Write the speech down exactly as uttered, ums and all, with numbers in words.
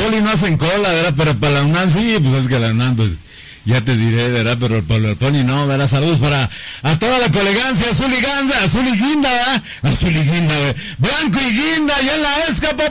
Poli no hacen cola, ¿verdad? Pero para la UNAM sí, pues es que la UNAM, pues, ya te diré, ¿verdad? Pero para el Poli no, ¿verdad? Saludos para a toda la colegancia, azul y ganza, azul y guinda, ¿verdad? Azul y guinda, ¿verdad? Blanco y guinda, ya en la escapa.